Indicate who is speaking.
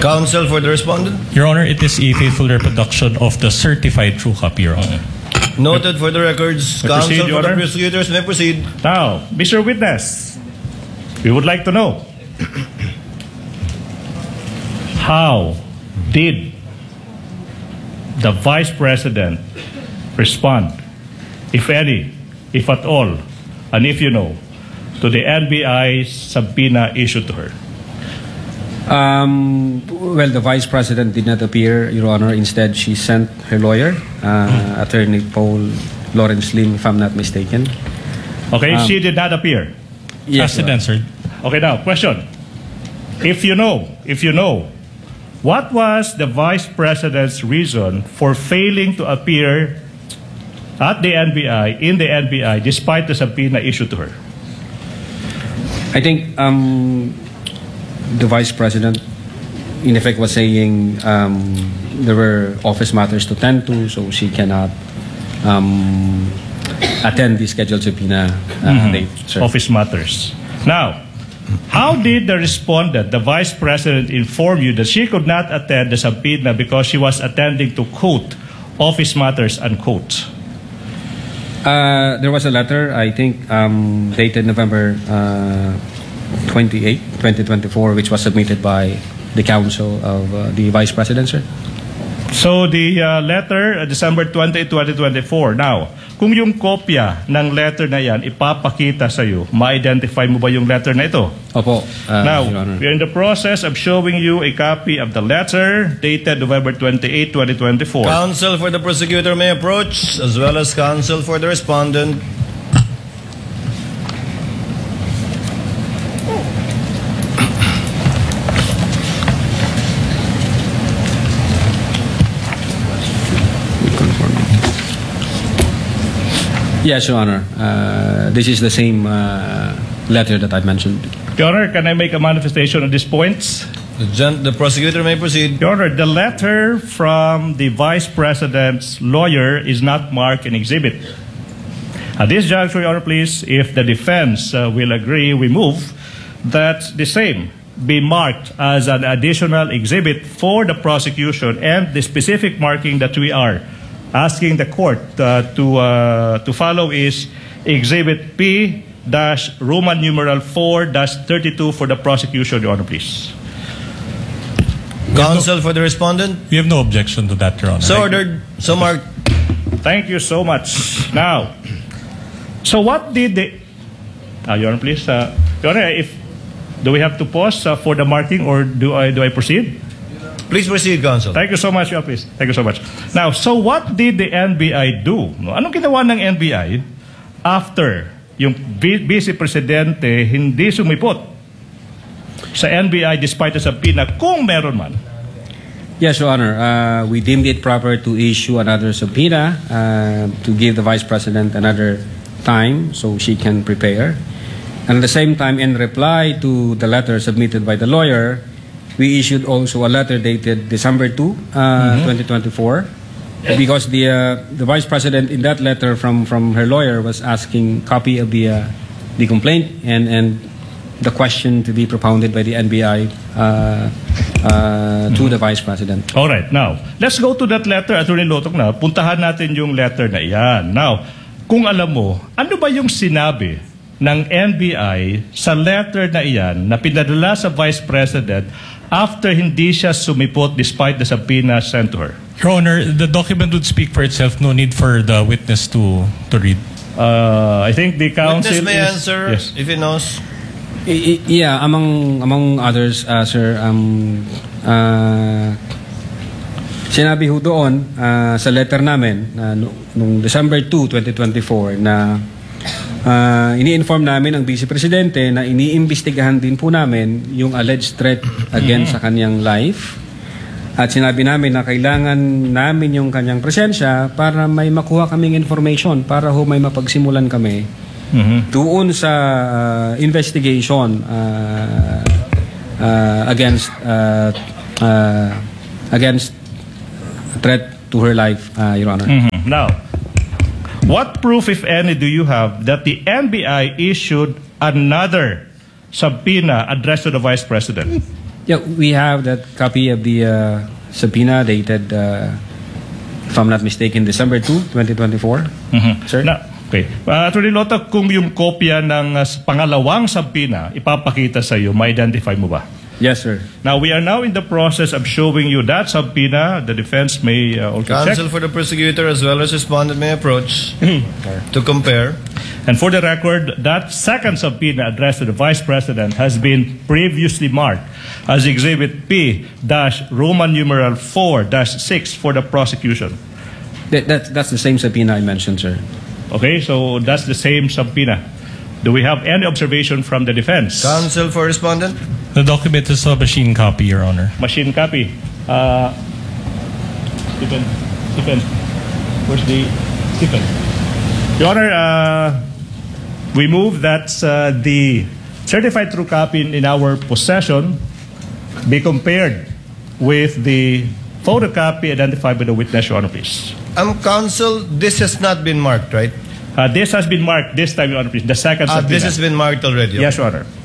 Speaker 1: Counsel for the respondent.
Speaker 2: Your Honor, it is a faithful reproduction of the certified true copy, Your Honor.
Speaker 1: Noted for the records.
Speaker 3: May
Speaker 1: Counsel
Speaker 3: proceed, Your
Speaker 1: for the
Speaker 3: Honor.
Speaker 1: prosecutors may proceed.
Speaker 3: Now, Mr. Witness, we would like to know, how did the Vice President respond, if any, if at all, and if you know, to the NBI subpoena issued to her?
Speaker 4: Well, the Vice President did not appear, Your Honor. Instead, she sent her lawyer, Attorney Paul Lawrence Lim, if I'm not mistaken.
Speaker 3: Okay, she did not appear.
Speaker 4: Yes, Your Honor.
Speaker 2: Answered.
Speaker 3: Okay, now, question. If you know, what was the Vice President's reason for failing to appear at the NBI, in the NBI, despite the subpoena issued to her?
Speaker 4: I think the Vice President, in effect, was saying there were office matters to tend to, so she cannot attend the scheduled subpoena date. Sir.
Speaker 3: Office matters. Now, how did the respondent, the Vice President, inform you that she could not attend the subpoena because she was attending to, quote, office matters, unquote?
Speaker 4: There was a letter, I think, dated November 28, 2024, which was submitted by the counsel of the Vice President, sir.
Speaker 3: So the letter, December 20, 2024. Now, kung yung kopya ng letter na yan ipapakita sa iyo, ma-identify mo ba yung letter na ito?
Speaker 4: Opo,
Speaker 3: Now,
Speaker 4: Your Honor.
Speaker 3: we are in the process of showing you a copy of the letter dated November 28, 2024.
Speaker 1: Counsel for the prosecutor may approach, as well as counsel for the respondent.
Speaker 4: Yes, Your Honor. This is the same letter that I mentioned.
Speaker 3: Your Honor, can I make a manifestation on these points?
Speaker 1: The prosecutor may proceed.
Speaker 3: Your Honor, the letter from the Vice President's lawyer is not marked an exhibit. At this juncture, Your Honor, please, if the defense will agree, we move that the same be marked as an additional exhibit for the prosecution, and the specific marking that we are asking the court to follow is Exhibit P-Roman numeral 4-32 for the prosecution, Your Honor, please.
Speaker 1: Counsel for the respondent.
Speaker 2: We have no objection to that, Your Honor.
Speaker 1: So ordered. So marked.
Speaker 3: Thank you so much. Now, so what did the... Your Honor, please. Your Honor, do we have to pause for the marking, or do I proceed?
Speaker 1: Please proceed, counsel.
Speaker 3: Thank you so much, Your Honor, please. Thank you so much. Now, so what did the NBI do? Anong ginawa ng NBI after yung Vice Presidente hindi sumipot sa NBI despite the subpoena, kung meron man?
Speaker 4: Yes, Your Honor. We deemed it proper to issue another subpoena to give the Vice President another time so she can prepare. And at the same time, in reply to the letter submitted by the lawyer, we issued also a letter dated December 2, 2024, because the Vice President in that letter from her lawyer was asking copy of the complaint and the question to be propounded by the NBI to the Vice President.
Speaker 3: All right. Now, let's go to that letter, Attorney Lotok, na. Puntahan natin yung letter na iyan. Now, kung alam mo, ano ba yung sinabi ng NBI sa letter na iyan na pinadala sa Vice President after hindi siya sumipot despite the subpoena sent to her?
Speaker 2: Your Honor, the document would speak for itself. No need for the witness to read.
Speaker 3: I think the counsel
Speaker 1: Witness may answer,
Speaker 3: yes.
Speaker 1: if he knows.
Speaker 4: Yeah, among others, sir, sinabi ho doon sa letter namin noong December 2, 2024 na ini-inform namin ang Vice Presidente na iniimbestigahan din po namin yung alleged threat against sa kanyang life. At sinabi namin na kailangan namin yung kanyang presensya para may makuha kaming information, para ho may mapagsimulan kami doon sa investigation against threat to her life, Your Honor.
Speaker 3: Now, what proof, if any, do you have that the NBI issued another subpoena addressed to the Vice President?
Speaker 4: Yeah, we have that copy of the subpoena dated, if I'm not mistaken, December 2, 2024. Sir?
Speaker 3: Okay. Attorney Lota, kung yung kopya ng pangalawang subpoena ipapakita sa iyo, ma-identify mo ba?
Speaker 4: Yes, sir.
Speaker 3: Now, we are now in the process of showing you that subpoena. The defense may also check.
Speaker 1: Counsel for the prosecutor as well as respondent may approach to compare.
Speaker 3: And for the record, that second subpoena addressed to the Vice President has been previously marked as Exhibit P-Roman numeral 4-6 for the prosecution.
Speaker 4: That's the same subpoena I mentioned, sir.
Speaker 3: Okay, so that's the same subpoena. Do we have any observation from the defense?
Speaker 1: Counsel for respondent.
Speaker 2: The document is a machine copy, Your Honor.
Speaker 3: Machine copy. Stephen, where's the Stephen? Your Honor, we move that the certified true copy in our possession be compared with the photocopy identified by the witness, Your Honor, please.
Speaker 1: Counsel, this has not been marked, right?
Speaker 3: This has been marked this time, Your Honor, please. The second subpoena.
Speaker 1: This has been marked already.
Speaker 3: Yes, Your Honor.